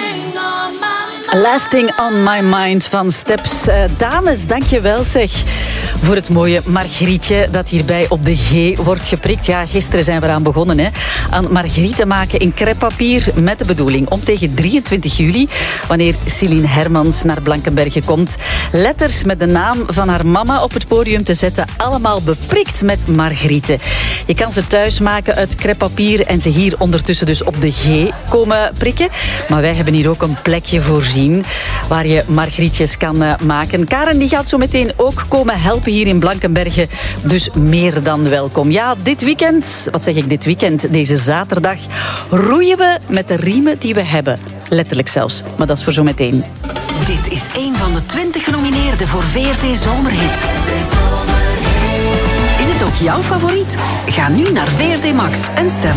Lasting on my mind van Steps. Dames, dankjewel zeg. Voor het mooie margrietje dat hierbij op de G wordt geprikt. Ja, gisteren zijn we eraan begonnen, hè. Aan margrieten maken in crêpepapier met de bedoeling om tegen 23 juli, wanneer Celine Hermans naar Blankenberge komt, letters met de naam van haar mama op het podium te zetten. Allemaal beprikt met margrieten. Je kan ze thuis maken uit crêpepapier en ze hier ondertussen dus op de G komen prikken. Maar wij hebben hier ook een plekje voorzien waar je margrietjes kan maken. Karen die gaat zo meteen ook komen helpen hier in Blankenberge. Dus meer dan welkom. Ja, dit weekend, wat zeg ik dit weekend, deze zaterdag, roeien we met de riemen die we hebben. Letterlijk zelfs, maar dat is voor zo meteen. Dit is een van de 20 genomineerden voor VRT Zomerhit. Is het ook jouw favoriet? Ga nu naar VRT Max en stem.